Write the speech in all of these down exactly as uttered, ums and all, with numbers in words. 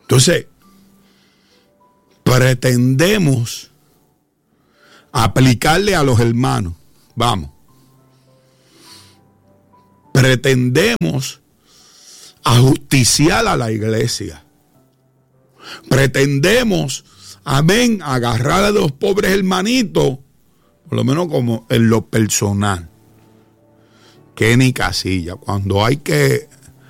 Entonces, pretendemos aplicarle a los hermanos, vamos, pretendemos ajusticiar a la iglesia, pretendemos, amén, agarrar a los pobres hermanitos, por lo menos como en lo personal, que ni casilla, cuando hay que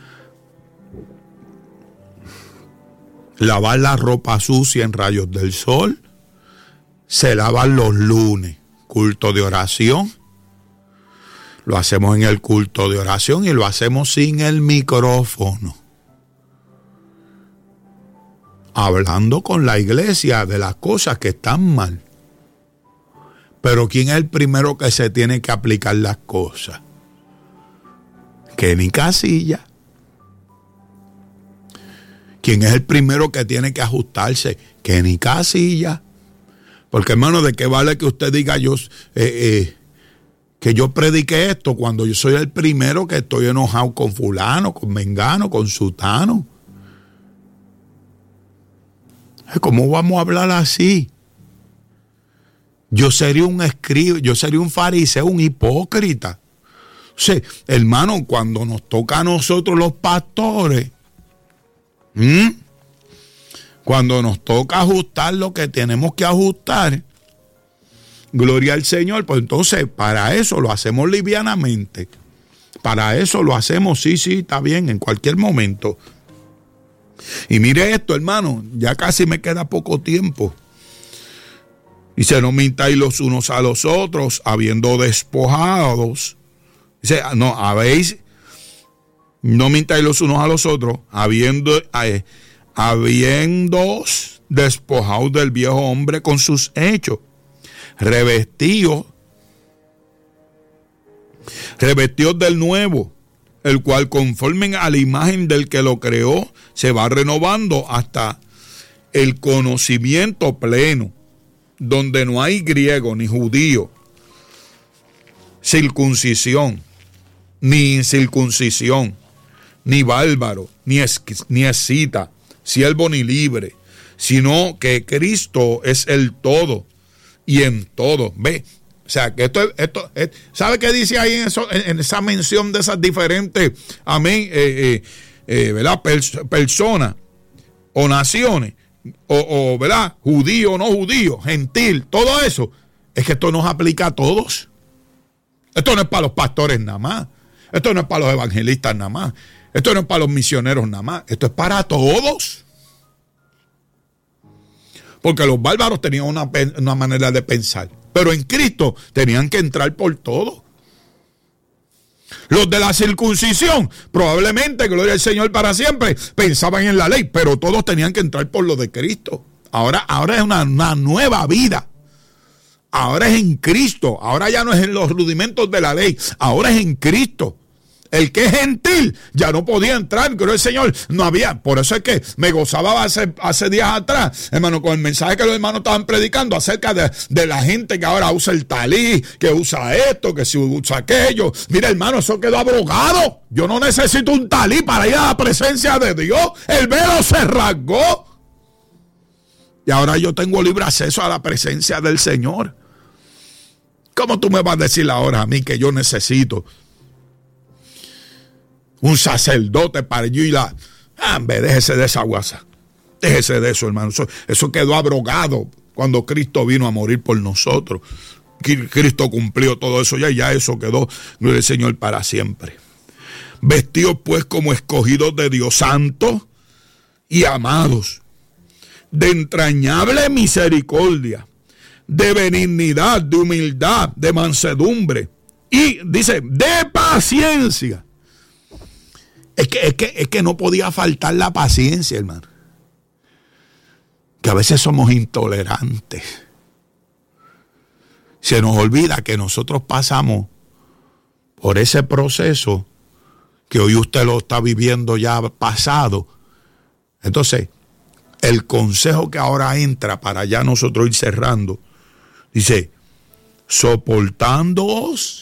lavar la ropa sucia en rayos del sol, se lavan los lunes, culto de oración. Lo hacemos en el culto de oración y lo hacemos sin el micrófono. Hablando con la iglesia de las cosas que están mal. Pero ¿quién es el primero que se tiene que aplicar las cosas? Kenny Casilla. ¿Quién es el primero que tiene que ajustarse? Kenny Casilla. Porque, hermano, ¿de qué vale que usted diga yo eh, eh, que yo predique esto cuando yo soy el primero que estoy enojado con fulano, con mengano, con sutano? ¿Cómo vamos a hablar así? Yo sería un escriba, yo sería un fariseo, un hipócrita. O sea, hermano, cuando nos toca a nosotros los pastores, ¿Mm? cuando nos toca ajustar lo que tenemos que ajustar, gloria al Señor, pues entonces para eso lo hacemos livianamente. Para eso lo hacemos, sí, sí, está bien, en cualquier momento. Y mire esto, hermano, ya casi me queda poco tiempo. Dice, no mintáis los unos a los otros, habiendo despojados. Dice, no, habéis, no mintáis los unos a los otros, habiendo, eh, habiendo despojados del viejo hombre con sus hechos, revestidos, revestidos del nuevo, el cual conforme a la imagen del que lo creó, se va renovando hasta el conocimiento pleno, donde no hay griego ni judío, circuncisión, ni incircuncisión, ni bárbaro, ni, es, ni escita, siervo ni libre, sino que Cristo es el todo y en todo. Ve, o sea, que esto, esto, esto ¿sabe qué dice ahí en, eso, en, en esa mención de esas diferentes, amén, eh, eh, eh, ¿verdad? Pers- personas o naciones, o, o, ¿verdad? Judío o no judío, gentil, todo eso. Es que esto nos aplica a todos. Esto no es para los pastores nada más. Esto no es para los evangelistas nada más. Esto no es para los misioneros nada más. Esto es para todos. Porque los bárbaros tenían una, una manera de pensar. Pero en Cristo tenían que entrar por todo. Los de la circuncisión, probablemente, gloria al Señor para siempre, pensaban en la ley, pero todos tenían que entrar por lo de Cristo. Ahora, ahora es una, una nueva vida. Ahora es en Cristo. Ahora ya no es en los rudimentos de la ley. Ahora es en Cristo. El que es gentil ya no podía entrar, creo el Señor, no había. Por eso es que me gozaba hace, hace días atrás, hermano, con el mensaje que los hermanos estaban predicando acerca de, de la gente que ahora usa el talí, que usa esto, que si usa aquello. Mira, hermano, eso quedó abrogado. Yo no necesito un talí para ir a la presencia de Dios. El velo se rasgó. Y ahora yo tengo libre acceso a la presencia del Señor. ¿Cómo tú me vas a decir ahora a mí que yo necesito un sacerdote para yo ir a... Ah, hombre, déjese de esa guasa. Déjese de eso, hermano. Eso, eso quedó abrogado cuando Cristo vino a morir por nosotros. Cristo cumplió todo eso ya y ya eso quedó, gloria al Señor, para siempre. Vestidos pues como escogidos de Dios, santos y amados, de entrañable misericordia, de benignidad, de humildad, de mansedumbre y, dice, de paciencia. Es que, es que, es que no podía faltar la paciencia, hermano. Que a veces somos intolerantes. Se nos olvida que nosotros pasamos por ese proceso que hoy usted lo está viviendo ya pasado. Entonces, el consejo que ahora entra para ya nosotros ir cerrando, dice, soportándoos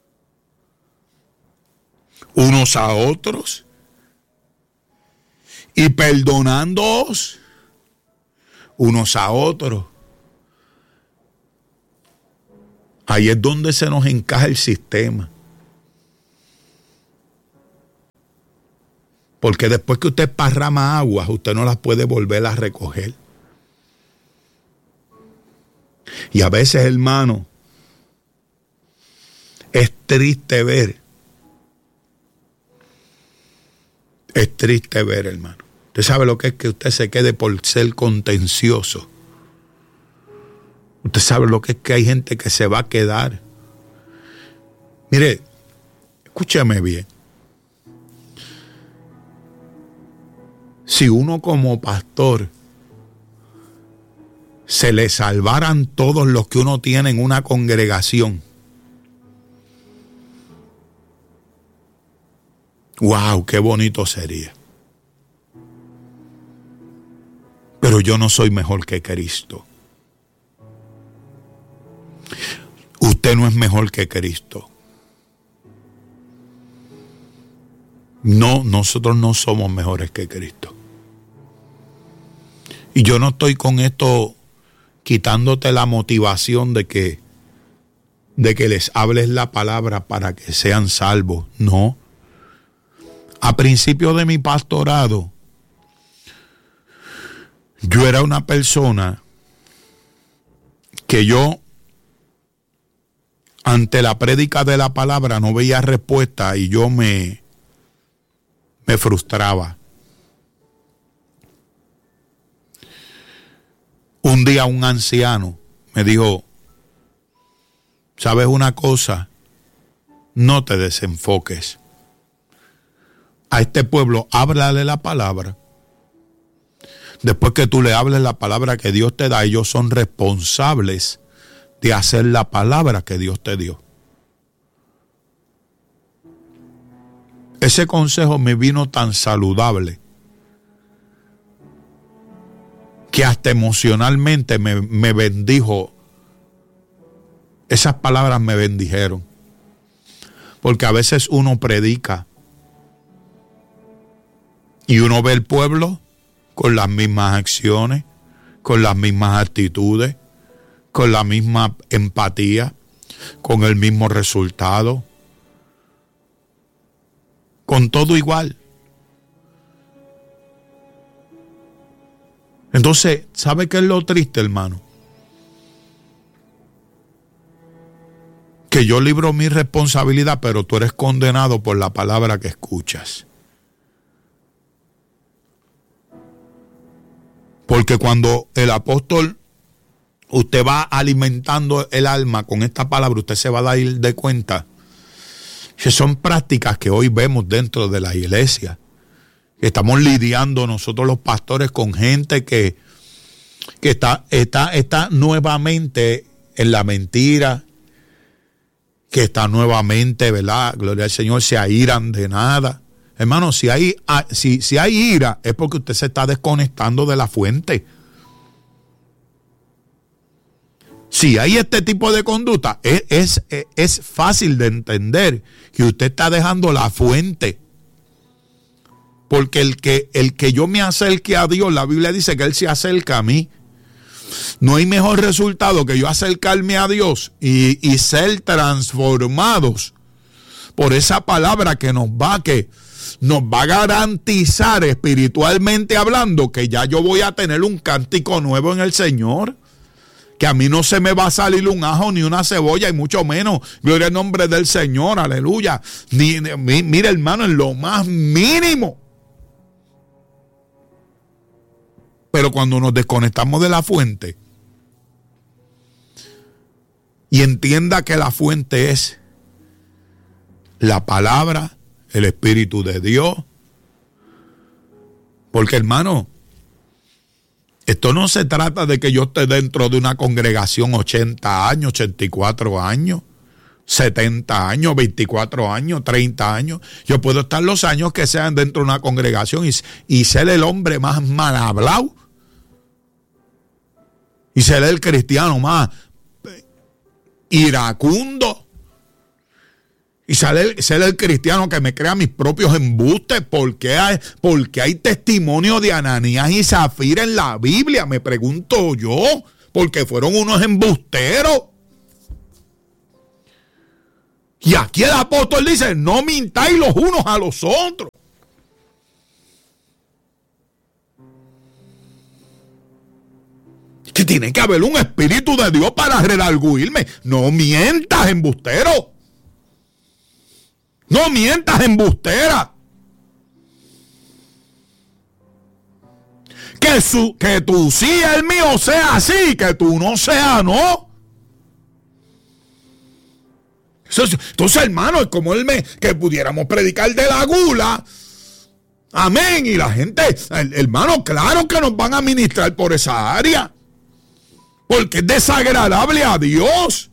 unos a otros y perdonándoos unos a otros. Ahí es donde se nos encaja el sistema. Porque después que usted parrama aguas, usted no las puede volver a recoger. Y a veces, hermano, es triste ver. Es triste ver, hermano. Usted sabe lo que es que usted se quede por ser contencioso. Usted sabe lo que es que hay gente que se va a quedar. Mire, escúcheme bien. Si uno como pastor se le salvaran todos los que uno tiene en una congregación, wow, qué bonito sería. Pero yo no soy mejor que Cristo. Usted no es mejor que Cristo. No, nosotros no somos mejores que Cristo. Y yo no estoy con esto quitándote la motivación de que, de que les hables la palabra para que sean salvos. No. A principio de mi pastorado, yo era una persona que yo, ante la prédica de la palabra, no veía respuesta y yo me, me frustraba. Un día un anciano me dijo, ¿sabes una cosa? No te desenfoques. A este pueblo, háblale la palabra. Después que tú le hables la palabra que Dios te da, ellos son responsables de hacer la palabra que Dios te dio. Ese consejo me vino tan saludable que hasta emocionalmente me, me bendijo. Esas palabras me bendijeron. Porque a veces uno predica y uno ve el pueblo con las mismas acciones, con las mismas actitudes, con la misma empatía, con el mismo resultado, con todo igual. Entonces, ¿sabe qué es lo triste, hermano? Que yo libro mi responsabilidad, pero tú eres condenado por la palabra que escuchas. Porque cuando el apóstol, usted va alimentando el alma con esta palabra, usted se va a dar de cuenta que son prácticas que hoy vemos dentro de la iglesia. Estamos lidiando nosotros los pastores con gente que, que está, está, está nuevamente en la mentira, que está nuevamente, ¿verdad? Gloria al Señor, se airan de nada. Hermano, si hay, si, si hay ira, es porque usted se está desconectando de la fuente. Si hay este tipo de conducta, es, es, es fácil de entender que usted está dejando la fuente. Porque el que, el que yo me acerque a Dios, la Biblia dice que Él se acerca a mí. No hay mejor resultado que yo acercarme a Dios y, y ser transformados por esa palabra que nos va, que nos va a garantizar espiritualmente hablando que ya yo voy a tener un cántico nuevo en el Señor. Que a mí no se me va a salir un ajo ni una cebolla y mucho menos, gloria al nombre del Señor, aleluya. Ni, ni, mire, hermano, en lo más mínimo. Pero cuando nos desconectamos de la fuente y entienda que la fuente es la palabra, el Espíritu de Dios. Porque, hermano, esto no se trata de que yo esté dentro de una congregación ochenta años, ochenta y cuatro años, setenta años, veinticuatro años, treinta años. Yo puedo estar los años que sean dentro de una congregación y, y ser el hombre más mal hablado. Y ser el cristiano más iracundo. Y sale, ser el cristiano que me crea mis propios embustes. ¿Por qué hay, porque hay testimonio de Ananías y Zafira en la Biblia? Me pregunto yo. Porque fueron unos embusteros. Y aquí el apóstol dice, no mintáis los unos a los otros. Que tiene que haber un espíritu de Dios para redarguirme. No mientas, embustero. No mientas, embustera. Que, su, que tú sí, el mío sea así, que tú no sea no. Entonces, hermano, es como él me, que pudiéramos predicar de la gula. Amén. Y la gente, hermano, claro que nos van a ministrar por esa área. Porque es desagradable a Dios.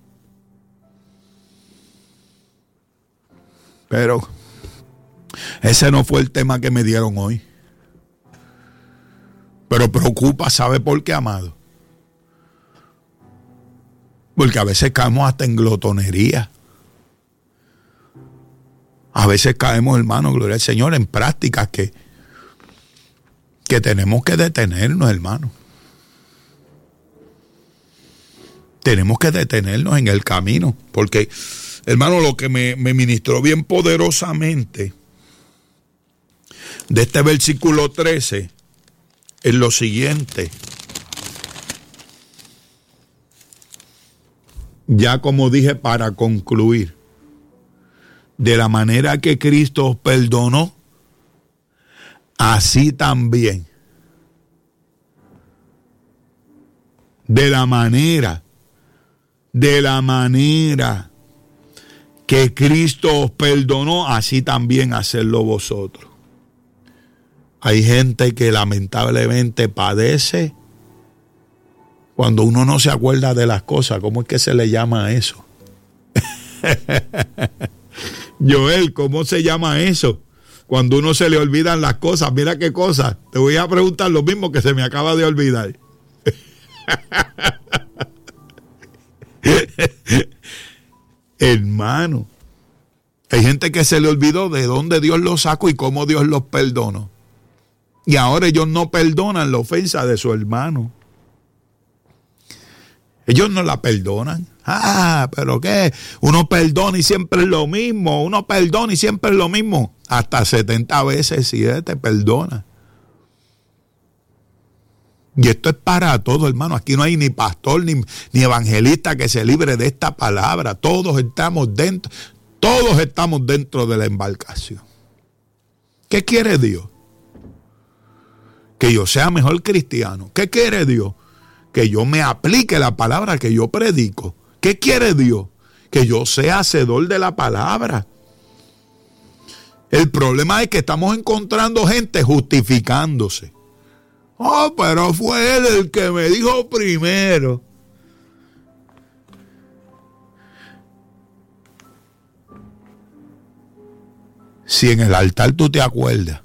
Pero ese no fue el tema que me dieron hoy. Pero preocupa, ¿sabe por qué, amado? Porque a veces caemos hasta en glotonería. A veces caemos, hermano, gloria al Señor, en prácticas que, que tenemos que detenernos, hermano. Tenemos que detenernos en el camino. Porque, hermano, lo que me, me ministró bien poderosamente de este versículo trece es lo siguiente. Ya como dije, para concluir, de la manera que Cristo os perdonó, así también, de la manera, de la manera que Cristo os perdonó, así también hacedlo vosotros. Hay gente que lamentablemente padece cuando uno no se acuerda de las cosas. ¿Cómo es que se le llama eso? Joel, ¿cómo se llama eso? Cuando uno se le olvidan las cosas. Mira qué cosas. Te voy a preguntar lo mismo que se me acaba de olvidar. Hermano, hay gente que se le olvidó de dónde Dios los sacó y cómo Dios los perdonó. Y ahora ellos no perdonan la ofensa de su hermano. Ellos no la perdonan. Ah, pero qué, uno perdona y siempre es lo mismo. Uno perdona y siempre es lo mismo. Hasta setenta veces siete perdona. Y esto es para todo, hermano. Aquí no hay ni pastor ni, ni evangelista que se libre de esta palabra. Todos estamos dentro, todos estamos dentro de la embarcación. ¿Qué quiere Dios? Que yo sea mejor cristiano. ¿Qué quiere Dios? Que yo me aplique la palabra que yo predico. ¿Qué quiere Dios? Que yo sea hacedor de la palabra. El problema es que estamos encontrando gente justificándose. Oh, pero fue él el que me dijo primero. Si en el altar tú te acuerdas,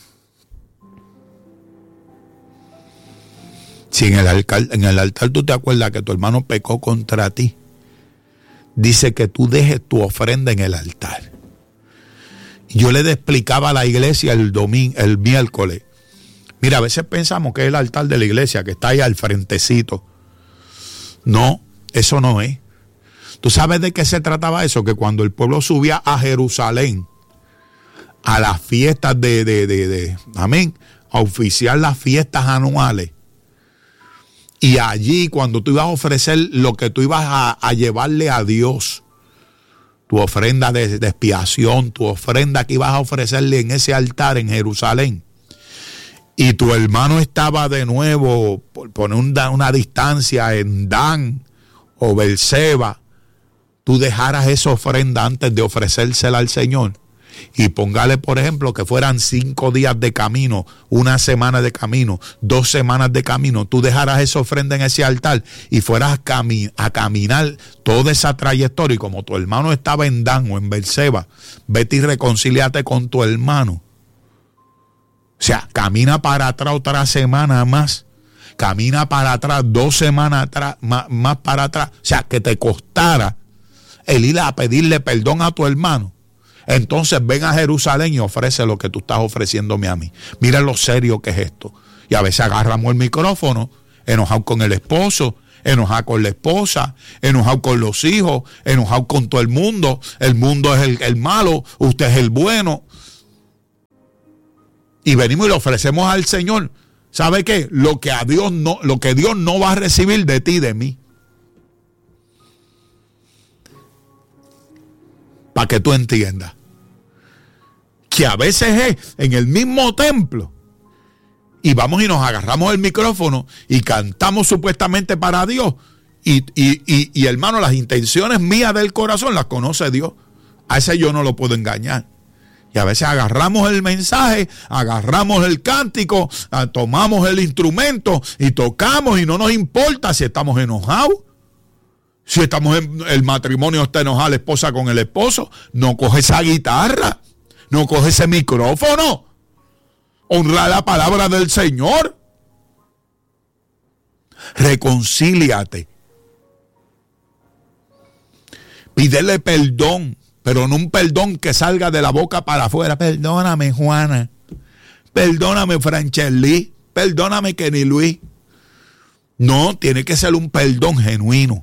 si en el altar, en el altar tú te acuerdas que tu hermano pecó contra ti, dice que tú dejes tu ofrenda en el altar. Yo le explicaba a la iglesia el domingo, el miércoles. Mira, a veces pensamos que es el altar de la iglesia que está ahí al frentecito. No, eso no es. ¿Tú sabes de qué se trataba eso? Que cuando el pueblo subía a Jerusalén, a las fiestas de, de, de, de amén, a oficiar las fiestas anuales, y allí cuando tú ibas a ofrecer lo que tú ibas a, a llevarle a Dios, tu ofrenda de, de expiación, tu ofrenda que ibas a ofrecerle en ese altar en Jerusalén, y tu hermano estaba de nuevo, por poner una, una distancia en Dan o Berseba, tú dejaras esa ofrenda antes de ofrecérsela al Señor. Y póngale, por ejemplo, que fueran cinco días de camino, una semana de camino, dos semanas de camino. Tú dejaras esa ofrenda en ese altar y fueras a, cami- a caminar toda esa trayectoria. Y como tu hermano estaba en Dan o en Berseba, vete y reconcíliate con tu hermano. O sea, camina para atrás otra semana más. Camina para atrás dos semanas atrás, más, más para atrás. O sea, que te costara el ir a pedirle perdón a tu hermano, entonces ven a Jerusalén y ofrece lo que tú estás ofreciéndome a mí. Mira lo serio que es esto. Y a veces agarramos el micrófono, enojado con el esposo, enojado con la esposa, enojado con los hijos, enojado con todo el mundo. El mundo es el, el malo, usted es el bueno. Y venimos y le ofrecemos al Señor. ¿Sabe qué? Lo que a Dios no, lo que Dios no va a recibir de ti y de mí. Para que tú entiendas. Que a veces es en el mismo templo. Y vamos y nos agarramos el micrófono y cantamos supuestamente para Dios. Y, y, y, y hermano, las intenciones mías del corazón las conoce Dios. A ese yo no lo puedo engañar. Y a veces agarramos el mensaje, agarramos el cántico, tomamos el instrumento y tocamos y no nos importa si estamos enojados. Si estamos en el matrimonio está enojada la esposa con el esposo, no coge esa guitarra, no coge ese micrófono. Honra la palabra del Señor. Reconcíliate. Pídele perdón, pero no un perdón que salga de la boca para afuera. Perdóname, Juana. Perdóname, Franchelí. Perdóname, Kenny Luis. No, tiene que ser un perdón genuino.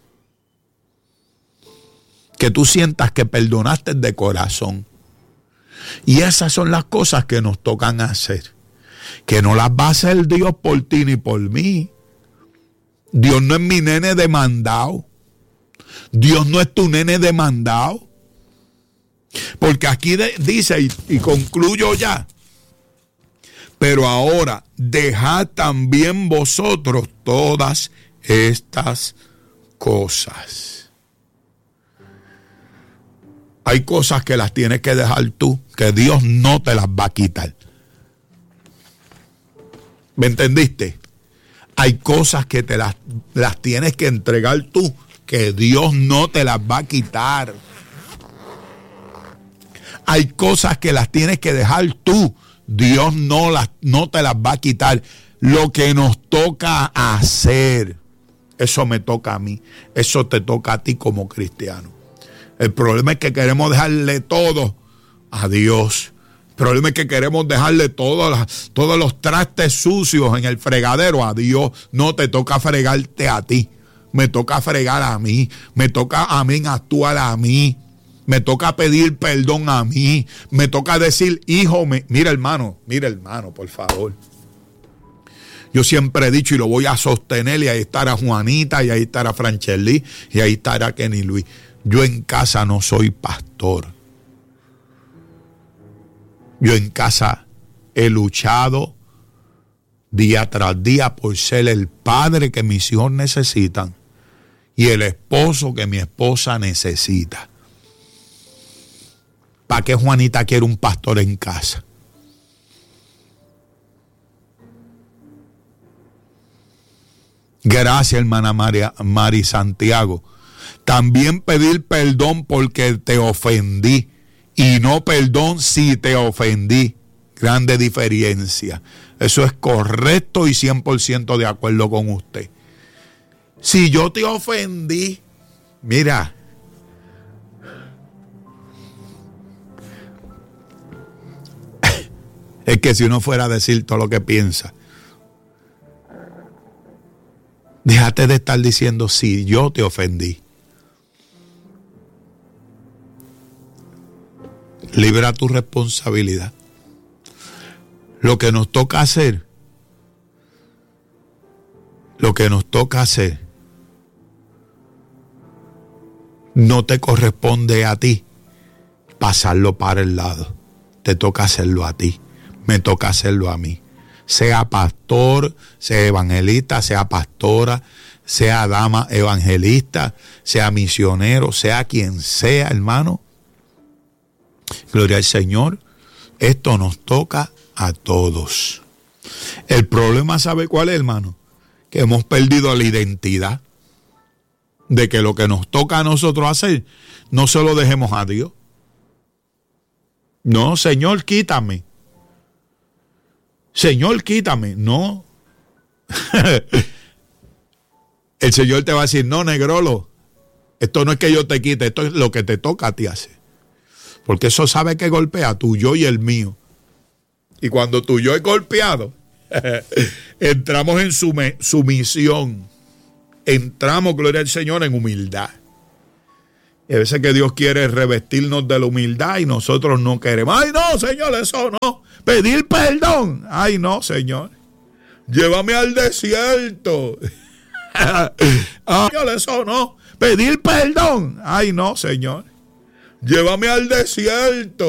Que tú sientas que perdonaste de corazón. Y esas son las cosas que nos tocan hacer. Que no las va a hacer Dios por ti ni por mí. Dios no es mi nene demandado. Dios no es tu nene demandado. Porque aquí de, dice, y, y concluyo ya. Pero ahora, dejad también vosotros todas estas cosas. Hay cosas que las tienes que dejar tú, que Dios no te las va a quitar. ¿Me entendiste? Hay cosas que te las, las tienes que entregar tú, que Dios no te las va a quitar. Hay cosas que las tienes que dejar tú, Dios no, las, no te las va a quitar. Lo que nos toca hacer, eso me toca a mí, eso te toca a ti como cristiano. El problema es que queremos dejarle todo a Dios. El problema es que queremos dejarle todos los, todos los trastes sucios en el fregadero a Dios. No te toca fregarte a ti. Me toca fregar a mí. Me toca a mí actuar a mí. Me toca pedir perdón a mí. Me toca decir, hijo, me... mira hermano, mira hermano, por favor. Yo siempre he dicho y lo voy a sostener, y ahí estará Juanita, y ahí estará Franchelí, y ahí estará Kenny Luis. Yo en casa no soy pastor. Yo en casa he luchado día tras día por ser el padre que mis hijos necesitan y el esposo que mi esposa necesita. ¿Para qué Juanita quiere un pastor en casa? Gracias, hermana María, Mari Santiago. También pedir perdón porque te ofendí y no perdón si te ofendí. Grande diferencia. Eso es correcto y cien por ciento de acuerdo con usted. Si yo te ofendí, mira, es que si uno fuera a decir todo lo que piensa, déjate de estar diciendo si yo te ofendí. Libera tu responsabilidad. Lo que nos toca hacer, lo que nos toca hacer, no te corresponde a ti pasarlo para el lado. Te toca hacerlo a ti. Me toca hacerlo a mí. Sea pastor, sea evangelista, sea pastora, sea dama evangelista, sea misionero, sea quien sea, hermano. Gloria al Señor. Esto nos toca a todos. El problema, ¿sabe cuál es, hermano? Que hemos perdido la identidad de que lo que nos toca a nosotros hacer, no se lo dejemos a Dios. No, Señor, quítame. Señor, quítame. No. El Señor te va a decir, no, negrolo, Esto no es que yo te quite, esto es lo que te toca a ti hacer. Porque eso sabe que golpea tu yo y el mío. Y cuando tu yo es golpeado, entramos en sum- sumisión. Entramos, gloria al Señor, en humildad. Y a veces que Dios quiere revestirnos de la humildad y nosotros no queremos. Ay, no, Señor, eso no. Pedir perdón. Ay, no, Señor. Llévame al desierto. Ay, Señor, eso no. Pedir perdón. Ay, no, Señor. Llévame al desierto.